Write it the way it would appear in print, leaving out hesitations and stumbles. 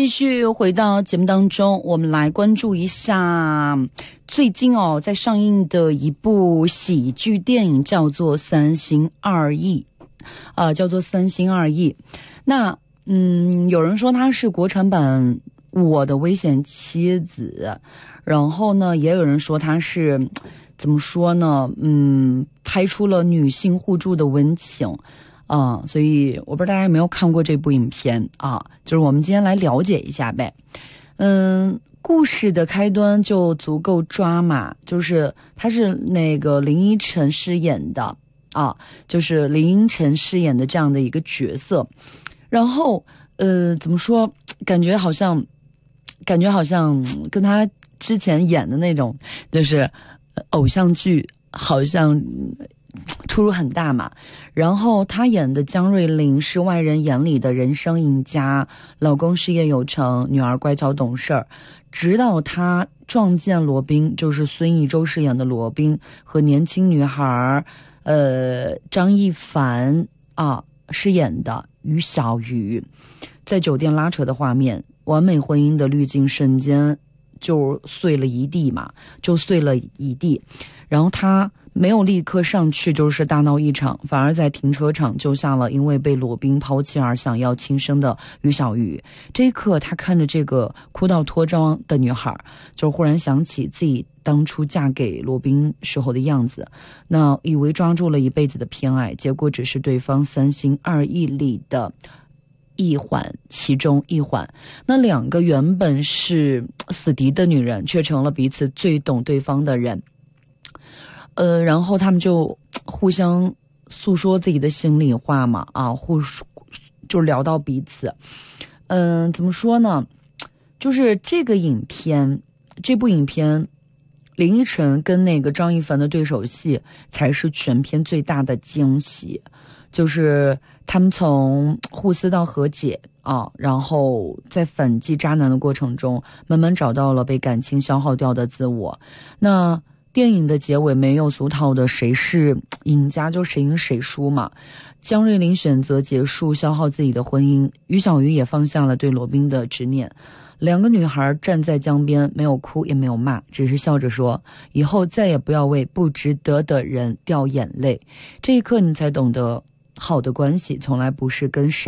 续回到节目当中，我们来关注一下最近在上映的一部喜剧电影，叫做《三心二意》，叫做《三心二意》。那有人说它是国产版《我的危险妻子》，然后呢，也有人说它是怎么说呢？拍出了女性互助的温情。所以我不知道大家有没有看过这部影片啊？就是我们今天来了解一下呗。故事的开端就足够抓马，就是他是那个林依晨饰演的啊，就是林依晨饰演的这样的一个角色。然后怎么说？感觉好像跟他之前演的那种就是偶像剧好像出入很大嘛。然后她演的江瑞琳是外人眼里的人生赢家，老公事业有成，女儿乖巧懂事儿。直到她撞见罗宾，就是孙艺洲饰演的罗宾和年轻女孩张一凡饰演的于小鱼在酒店拉扯的画面，完美婚姻的滤镜瞬间就碎了一地。然后她没有立刻上去就是大闹一场，反而在停车场救下了因为被罗宾抛弃而想要轻生的于小鱼。这一刻她看着这个哭到脱妆的女孩，就忽然想起自己当初嫁给罗宾时候的样子，那以为抓住了一辈子的偏爱，结果只是对方三心二意里的一环，其中一环。那两个原本是死敌的女人却成了彼此最懂对方的人。然后他们就互相诉说自己的心里话嘛，就聊到彼此。怎么说呢？就是这部影片，林依晨跟那个张一凡的对手戏才是全片最大的惊喜。就是他们从互撕到和解然后在反击渣男的过程中，慢慢找到了被感情消耗掉的自我。那电影的结尾没有俗套的谁是赢家就谁赢谁输嘛。江瑞琳选择结束消耗自己的婚姻，于小鱼也放下了对罗宾的执念。两个女孩站在江边，没有哭也没有骂，只是笑着说，以后再也不要为不值得的人掉眼泪。这一刻你才懂得，好的关系从来不是跟谁